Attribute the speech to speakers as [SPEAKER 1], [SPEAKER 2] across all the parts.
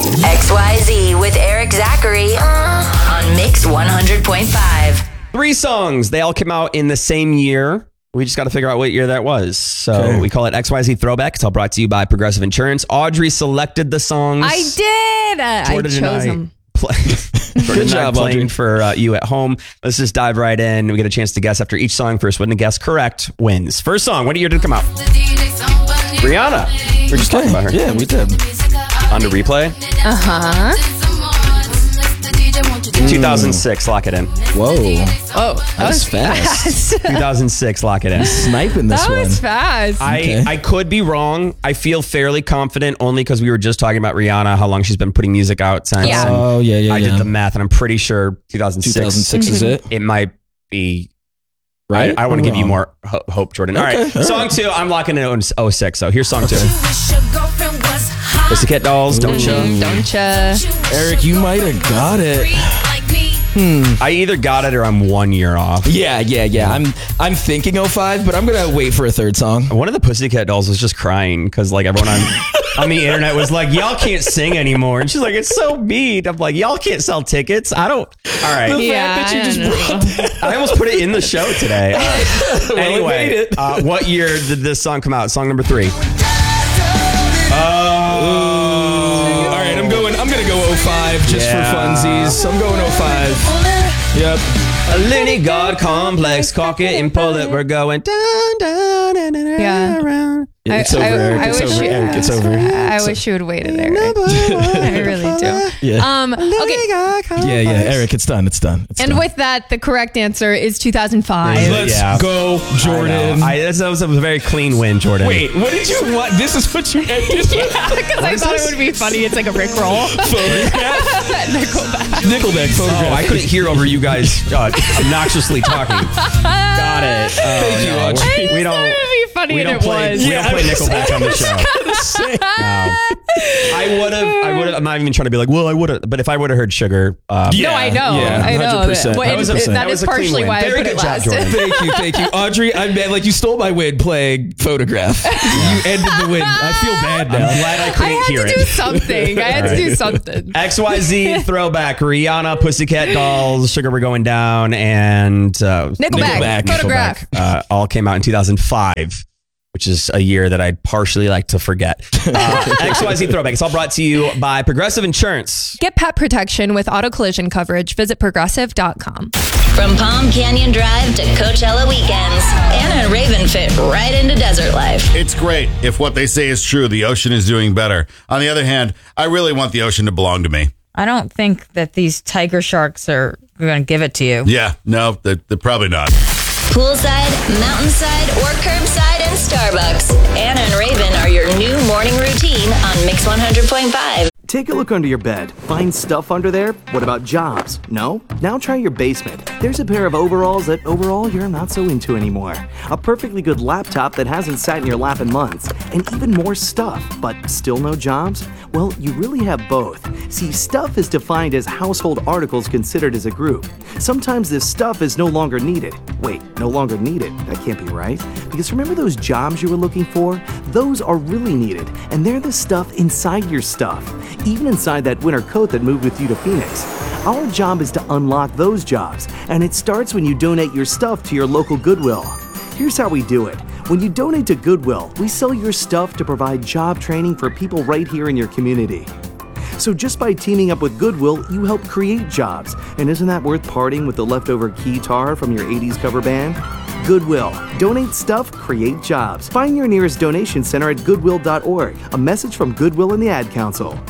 [SPEAKER 1] XYZ with Eric Zachary on Mix 100.5.
[SPEAKER 2] 3 songs. They all came out in the same year. We just got to figure out what year that was. So we call it XYZ Throwback. It's all brought to you by Progressive Insurance. Audrey selected the songs.
[SPEAKER 3] I did. I chose them.
[SPEAKER 2] Good job, playing for you at home. Let's just dive right in. We get a chance to guess after each song. First one to guess correct wins. First song. What year did it come out? Rihanna. We were just talking about her.
[SPEAKER 4] Yeah, we did.
[SPEAKER 2] On to replay. 2006. Lock it in.
[SPEAKER 4] Whoa.
[SPEAKER 3] Oh,
[SPEAKER 4] that was fast.
[SPEAKER 2] 2006. Lock it in.
[SPEAKER 4] Sniping this one.
[SPEAKER 3] That was fast.
[SPEAKER 2] I could be wrong. I feel fairly confident only because we were just talking about Rihanna, how long she's been putting music out since.
[SPEAKER 3] Yeah.
[SPEAKER 4] Oh, yeah.
[SPEAKER 2] I did the math and I'm pretty sure 2006.
[SPEAKER 4] 2006 is it?
[SPEAKER 2] It might be.
[SPEAKER 4] Right?
[SPEAKER 2] I want to give you more hope, Jordan. All right. Song 2, I'm locking in 06. So here's song 2. Pussycat Dolls, Don't Ya.
[SPEAKER 3] Don't ya.
[SPEAKER 4] Eric, you might have got it.
[SPEAKER 2] I either got it or I'm 1 year off.
[SPEAKER 4] Yeah. I'm thinking 05, but I'm gonna wait for a third song.
[SPEAKER 2] One of the Pussycat Dolls was just crying because like everyone on the internet was like, y'all can't sing anymore. And she's like, it's so mean. I'm like, y'all can't sell tickets. I don't. All right.
[SPEAKER 4] The fact that you just brought that.
[SPEAKER 2] I almost put it in the show today. Anyway, what year did this song come out? Song number 3.
[SPEAKER 4] All right, I'm gonna go 05 just for funsies. I'm going 05. Yep.
[SPEAKER 2] A Looney God complex, cock it and pull it. We're going down and around.
[SPEAKER 4] It's over, Eric. It's over.
[SPEAKER 3] I wish you would wait it, Eric. I really do.
[SPEAKER 4] Yeah.
[SPEAKER 3] Okay.
[SPEAKER 4] Yeah. Eric, it's done. It's done.
[SPEAKER 3] With that, the correct answer is 2005.
[SPEAKER 4] Let's go, Jordan.
[SPEAKER 2] That was a very clean win, Jordan.
[SPEAKER 4] Wait, what did you want? This is what you ended with?
[SPEAKER 3] Yeah, because I thought it would be funny. It's like a Rickroll.
[SPEAKER 4] Nickelback photograph.
[SPEAKER 2] Oh, I couldn't hear over you guys obnoxiously talking. Got it.
[SPEAKER 4] Thank you, Audrey.
[SPEAKER 2] We don't.
[SPEAKER 3] It would be funny,
[SPEAKER 2] We
[SPEAKER 3] and
[SPEAKER 2] don't
[SPEAKER 3] it
[SPEAKER 2] play.
[SPEAKER 3] was.
[SPEAKER 2] We don't play Nickelback on the show. No. I would have. I'm not even trying to be like, well, I would have. But if I would have heard Sugar,
[SPEAKER 3] No, I know.
[SPEAKER 4] Yeah,
[SPEAKER 3] I know.
[SPEAKER 4] 100%.
[SPEAKER 3] That is partially why I put it last.
[SPEAKER 4] Thank you. Audrey, I'm mad. Like, you stole my win playing Photograph. You ended the win. I feel bad now.
[SPEAKER 2] I'm glad I couldn't hear it.
[SPEAKER 3] I had to do something. I had to do something.
[SPEAKER 2] XYZ Throwback, Rihanna, Pussycat Dolls, Sugar We're Going Down, and
[SPEAKER 3] Nickelback. Photograph.
[SPEAKER 2] All came out in 2005. Which is a year that I'd partially like to forget. XYZ Throwback. It's all brought to you by Progressive Insurance.
[SPEAKER 3] Get pet protection with auto collision coverage. Visit progressive.com.
[SPEAKER 1] From Palm Canyon Drive to Coachella weekends, Anna and Raven fit right into desert life.
[SPEAKER 5] It's great if what they say is true. The ocean is doing better. On the other hand, I really want the ocean to belong to me.
[SPEAKER 6] I don't think that these tiger sharks are going to give it to you.
[SPEAKER 5] Yeah, no, they're probably not.
[SPEAKER 1] Poolside, mountainside, or curbside in Starbucks. Anna and Raven are your new morning routine on Mix 100.5.
[SPEAKER 7] Take a look under your bed. Find stuff under there? What about jobs? No? Now try your basement. There's a pair of overalls that overall you're not so into anymore. A perfectly good laptop that hasn't sat in your lap in months. And even more stuff, but still no jobs? Well, you really have both. See, stuff is defined as household articles considered as a group. Sometimes this stuff is no longer needed. Wait, no longer needed? That can't be right. Because remember those jobs you were looking for? Those are really needed, and they're the stuff inside your stuff. Even inside that winter coat that moved with you to Phoenix. Our job is to unlock those jobs, and it starts when you donate your stuff to your local Goodwill. Here's how we do it. When you donate to Goodwill, we sell your stuff to provide job training for people right here in your community. So just by teaming up with Goodwill, you help create jobs. And isn't that worth parting with the leftover keytar from your 80s cover band? Goodwill. Donate stuff, create jobs. Find your nearest donation center at goodwill.org. A message from Goodwill and the Ad Council.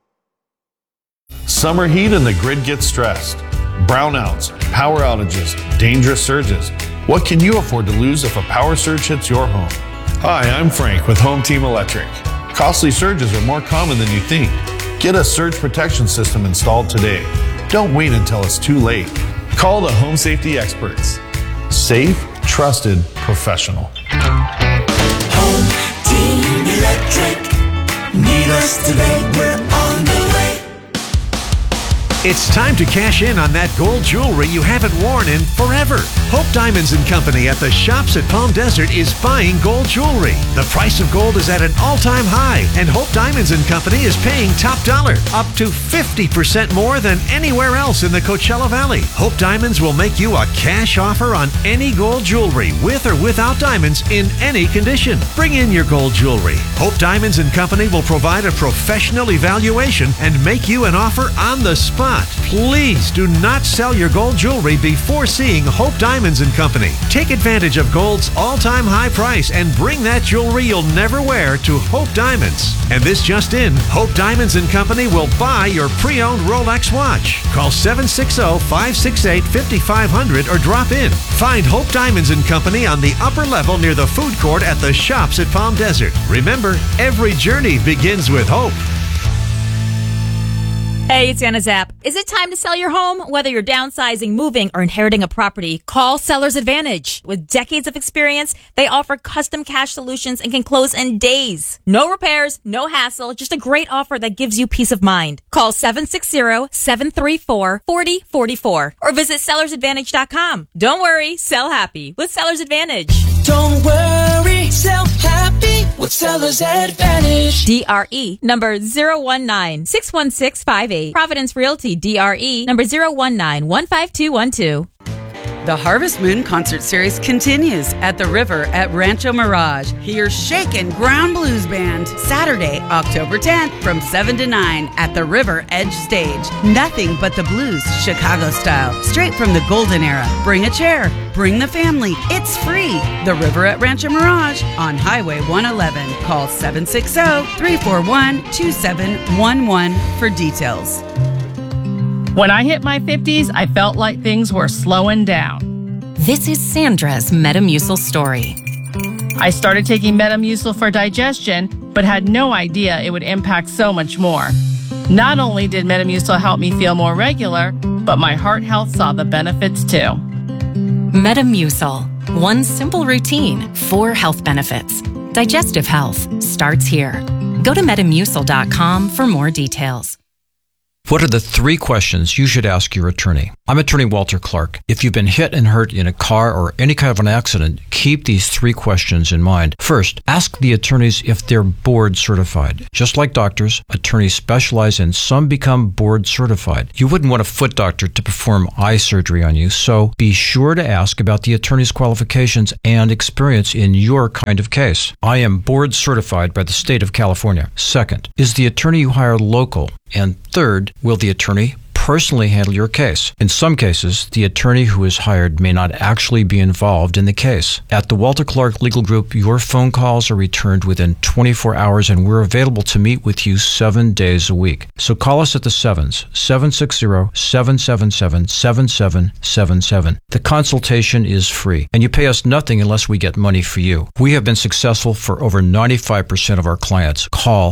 [SPEAKER 8] Summer heat and the grid gets stressed. Brownouts, power outages, dangerous surges. What can you afford to lose if a power surge hits your home? Hi, I'm Frank with Home Team Electric. Costly surges are more common than you think. Get a surge protection system installed today. Don't wait until it's too late. Call the home safety experts. Safe, trusted, professional.
[SPEAKER 9] Home Team Electric. Need us today, we're on the way.
[SPEAKER 10] It's time to cash in on that gold jewelry you haven't worn in forever. Hope Diamonds & Company at the Shops at Palm Desert is buying gold jewelry. The price of gold is at an all-time high, and Hope Diamonds & Company is paying top dollar, up to 50% more than anywhere else in the Coachella Valley. Hope Diamonds will make you a cash offer on any gold jewelry, with or without diamonds, in any condition. Bring in your gold jewelry. Hope Diamonds & Company will provide a professional evaluation and make you an offer on the spot. Please do not sell your gold jewelry before seeing Hope Diamonds & Company. Take advantage of gold's all-time high price and bring that jewelry you'll never wear to Hope Diamonds. And this just in, Hope Diamonds & Company will buy your pre-owned Rolex watch. Call 760-568-5500 or drop in. Find Hope Diamonds & Company on the upper level near the food court at the Shops at Palm Desert. Remember, every journey begins with hope.
[SPEAKER 11] Hey, it's Anna Zapp. Is it time to sell your home? Whether you're downsizing, moving, or inheriting a property, call Seller's Advantage. With decades of experience, they offer custom cash solutions and can close in days. No repairs, no hassle, just a great offer that gives you peace of mind. Call 760-734-4044 or visit sellersadvantage.com. Don't worry, sell happy with Seller's Advantage.
[SPEAKER 9] Don't worry, sell happy with Seller's Advantage.
[SPEAKER 11] DRE number 019-61658. Providence Realty DRE number 019-15212.
[SPEAKER 12] The Harvest Moon Concert Series continues at the River at Rancho Mirage. Hear Shakin' Ground Blues Band Saturday, October 10th from 7 to 9 at the River Edge Stage. Nothing but the blues, Chicago style, straight from the golden era. Bring a chair, bring the family. It's free. The River at Rancho Mirage on Highway 111. Call 760-341-2711 for details.
[SPEAKER 13] When I hit my 50s, I felt like things were slowing down.
[SPEAKER 14] This is Sandra's Metamucil story.
[SPEAKER 13] I started taking Metamucil for digestion, but had no idea it would impact so much more. Not only did Metamucil help me feel more regular, but my heart health saw the benefits too.
[SPEAKER 14] Metamucil. One simple routine, 4 health benefits. Digestive health starts here. Go to Metamucil.com for more details.
[SPEAKER 15] What are the 3 questions you should ask your attorney? I'm attorney Walter Clark. If you've been hit and hurt in a car or any kind of an accident, keep these 3 questions in mind. First, ask the attorneys if they're board certified. Just like doctors, attorneys specialize and some become board certified. You wouldn't want a foot doctor to perform eye surgery on you, so be sure to ask about the attorney's qualifications and experience in your kind of case. I am board certified by the state of California. Second, is the attorney you hire local? And third, will the attorney personally handle your case? In some cases, the attorney who is hired may not actually be involved in the case. At the Walter Clark Legal Group, your phone calls are returned within 24 hours and we're available to meet with you 7 days a week. So call us at the 7s, 760-777-7777. The consultation is free and you pay us nothing unless we get money for you. We have been successful for over 95% of our clients. Call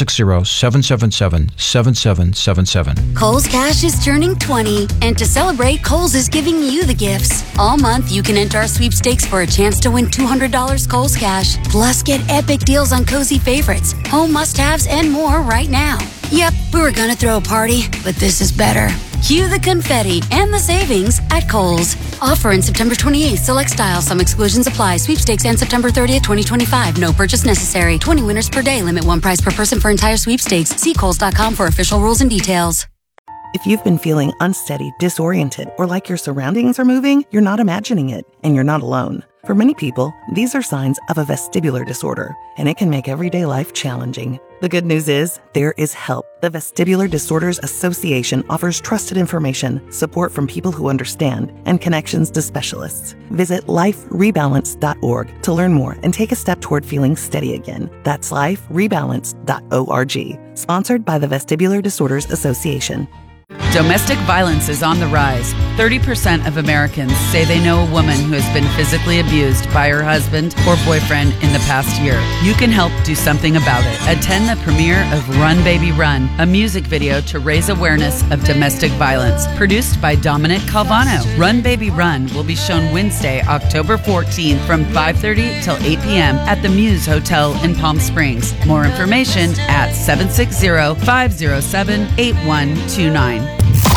[SPEAKER 15] 760-777-7777.
[SPEAKER 16] Kohl's Cash is turning 20, and to celebrate, Kohl's is giving you the gifts. All month, you can enter our sweepstakes for a chance to win $200 Kohl's Cash. Plus, get epic deals on cozy favorites, home must-haves, and more right now. Yep, we were gonna throw a party, but this is better. Cue the confetti and the savings at Kohl's. Offer in September 28th. Select styles. Some exclusions apply. Sweepstakes ends September 30th, 2025. No purchase necessary. 20 winners per day. Limit 1 prize per person for entire sweepstakes. See Kohls.com for official rules and details.
[SPEAKER 17] If you've been feeling unsteady, disoriented, or like your surroundings are moving, you're not imagining it, and you're not alone. For many people, these are signs of a vestibular disorder, and it can make everyday life challenging. The good news is, there is help. The Vestibular Disorders Association offers trusted information, support from people who understand, and connections to specialists. Visit liferebalance.org to learn more and take a step toward feeling steady again. That's liferebalance.org. Sponsored by the Vestibular Disorders Association.
[SPEAKER 12] Domestic violence is on the rise. 30% of Americans say they know a woman who has been physically abused by her husband or boyfriend in the past year. You can help do something about it. Attend the premiere of Run Baby Run, a music video to raise awareness of domestic violence, produced by Dominic Calvano. Run Baby Run will be shown Wednesday, October 14th from 5:30 till 8 p.m. at the Muse Hotel in Palm Springs. More information at 760-507-8129.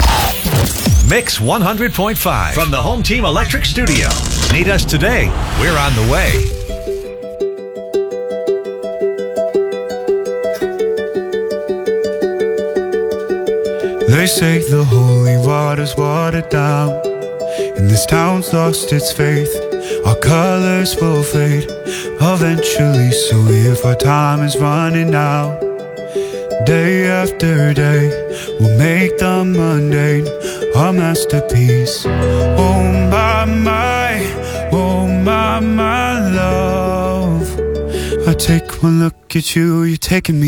[SPEAKER 10] Mix 100.5 from the Home Team Electric Studio. Need us today? We're on the way.
[SPEAKER 18] They say the holy water's watered down, and this town's lost its faith. Our colors will fade eventually, so if our time is running out, day after day, we'll make the mundane our masterpiece. Oh my love, I take one look at you, you're taking me